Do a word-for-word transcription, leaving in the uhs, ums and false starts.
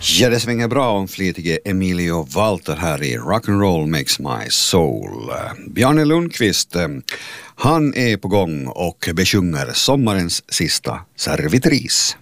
Ja, det svänger bra om flitige Emilio Walter här i Rock'n'Roll Makes My Soul. Bjarne Lundqvist, han är på gång och besjunger sommarens sista servitris.